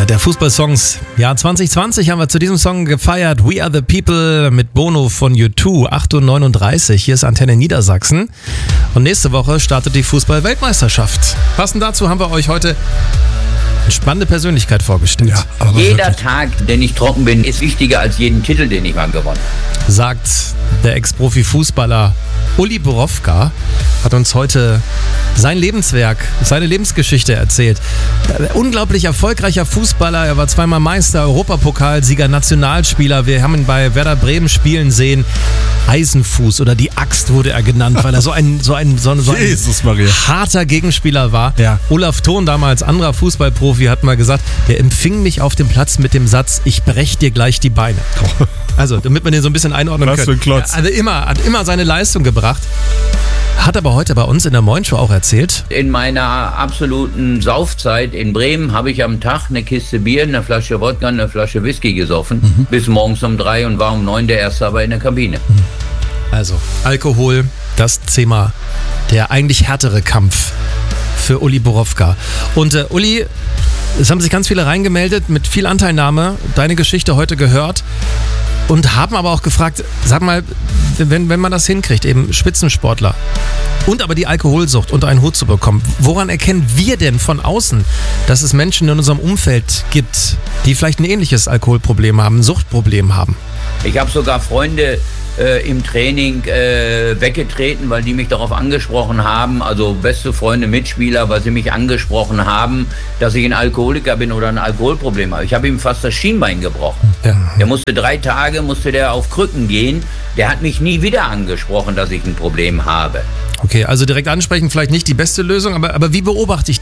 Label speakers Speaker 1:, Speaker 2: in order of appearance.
Speaker 1: der Fußballsongs. Ja, 2020 haben wir zu diesem Song gefeiert. We Are The People mit Bono von U2, 8:39 Uhr. Hier ist Antenne Niedersachsen. Und nächste Woche startet die Fußball-Weltmeisterschaft. Passend dazu haben wir euch heute eine spannende Persönlichkeit vorgestellt.
Speaker 2: Ja, aber
Speaker 3: Jeder
Speaker 2: wirklich.
Speaker 3: Tag, den ich trocken bin, ist wichtiger als jeden Titel, den ich mal gewonnen habe.
Speaker 1: Sagt der Ex-Profi-Fußballer Uli Borowka, hat uns heute sein Lebenswerk, seine Lebensgeschichte erzählt. Unglaublich erfolgreicher Fußballer, er war zweimal Meister, Europapokalsieger, Nationalspieler. Wir haben ihn bei Werder Bremen spielen sehen. Eisenfuß oder die Axt wurde er genannt, weil er so ein
Speaker 2: Jesus Maria.
Speaker 1: harter Gegenspieler war.
Speaker 2: Ja.
Speaker 1: Olaf Thon, damals anderer Fußballprofi, hat mal gesagt, der empfing mich auf dem Platz mit dem Satz, ich brech dir gleich die Beine. Also, damit man den so ein bisschen einordnen
Speaker 2: Was
Speaker 1: kann.
Speaker 2: für ein Klotz.
Speaker 1: Ja, also hat immer seine Leistung gebracht. Hat aber heute bei uns in der Moin Show auch erzählt.
Speaker 3: In meiner absoluten Saufzeit in Bremen habe ich am Tag eine Kiste Bier, eine Flasche Wodka, eine Flasche Whisky gesoffen. Bis morgens um 3 und war um 9 der Erste aber in der Kabine.
Speaker 1: Also, Alkohol, das Thema, der eigentlich härtere Kampf für Uli Borowka. Und Uli, es haben sich ganz viele reingemeldet mit viel Anteilnahme, deine Geschichte heute gehört und haben aber auch gefragt, sag mal, wenn man das hinkriegt, eben Spitzensportler und aber die Alkoholsucht unter einen Hut zu bekommen, woran erkennen wir denn von außen, dass es Menschen in unserem Umfeld gibt, die vielleicht ein ähnliches Alkoholproblem haben, ein Suchtproblem haben?
Speaker 3: Ich habe sogar Freunde im Training weggetreten, weil die mich darauf angesprochen haben, also beste Freunde, Mitspieler, weil sie mich angesprochen haben, dass ich ein Alkoholiker bin oder ein Alkoholproblem habe. Ich habe ihm fast das Schienbein gebrochen.
Speaker 1: Ja.
Speaker 3: Der musste 3 Tage auf Krücken gehen. Der hat mich nie wieder angesprochen, dass ich ein Problem habe.
Speaker 1: Okay, also direkt ansprechen vielleicht nicht die beste Lösung, aber wie beobachte ich